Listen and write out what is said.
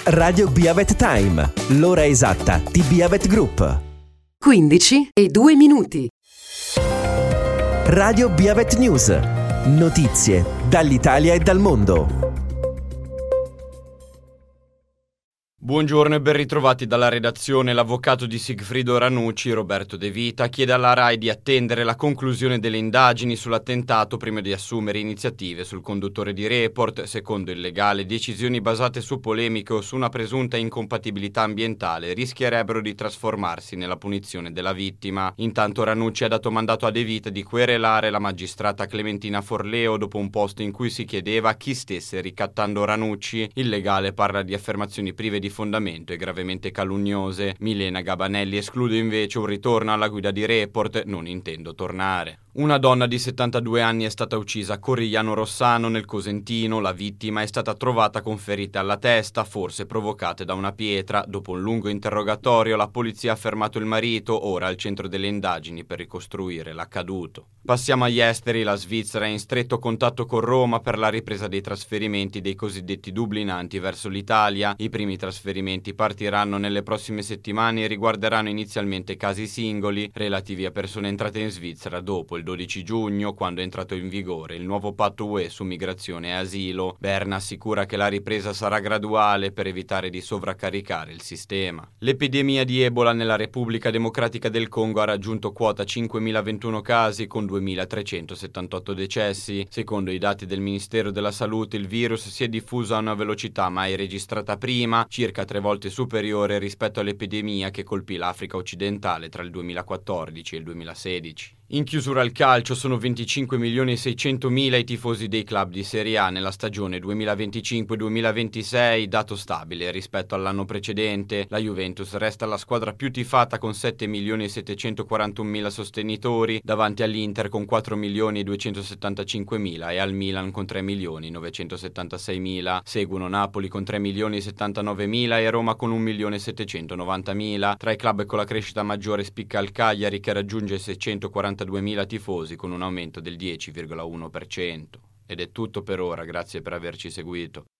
Radio Beavet Time, l'ora esatta di Beavet Group. 15:02. Radio Beavet News, notizie dall'Italia e dal mondo. Buongiorno e ben ritrovati dalla redazione. L'avvocato di Sigfrido Ranucci, Roberto De Vita, chiede alla RAI di attendere la conclusione delle indagini sull'attentato prima di assumere iniziative sul conduttore di Report. Secondo il legale, decisioni basate su polemiche o su una presunta incompatibilità ambientale rischierebbero di trasformarsi nella punizione della vittima. Intanto Ranucci ha dato mandato a De Vita di querelare la magistrata Clementina Forleo dopo un post in cui si chiedeva chi stesse ricattando Ranucci. Il legale parla di affermazioni prive di fondamento e gravemente calunniose. Milena Gabanelli esclude invece un ritorno alla guida di Report. Non intendo tornare. Una donna di 72 anni è stata uccisa a Corigliano Rossano nel Cosentino. La vittima è stata trovata con ferite alla testa, forse provocate da una pietra. Dopo un lungo interrogatorio, la polizia ha fermato il marito, ora al centro delle indagini per ricostruire l'accaduto. Passiamo agli esteri. La Svizzera è in stretto contatto con Roma per la ripresa dei trasferimenti dei cosiddetti dublinanti verso l'Italia. I primi trasferimenti partiranno nelle prossime settimane e riguarderanno inizialmente casi singoli relativi a persone entrate in Svizzera dopo il 12 giugno, quando è entrato in vigore il nuovo patto UE su migrazione e asilo. Berna assicura che la ripresa sarà graduale per evitare di sovraccaricare il sistema. L'epidemia di Ebola nella Repubblica Democratica del Congo ha raggiunto quota 5.021 casi con 2.378 decessi. Secondo i dati del Ministero della Salute, il virus si è diffuso a una velocità mai registrata prima, circa 3 volte superiore rispetto all'epidemia che colpì l'Africa occidentale tra il 2014 e il 2016. In chiusura al calcio, sono 25.600.000 i tifosi dei club di Serie A nella stagione 2025-2026, dato stabile rispetto all'anno precedente. La Juventus resta la squadra più tifata con 7.741.000 sostenitori, davanti all'Inter con 4.275.000 e al Milan con 3.976.000. Seguono Napoli con 3.079.000 e Roma con 1.790.000. Tra i club con la crescita maggiore spicca il Cagliari, che raggiunge 642.000 tifosi con un aumento del 10,1%. Ed è tutto per ora, grazie per averci seguito.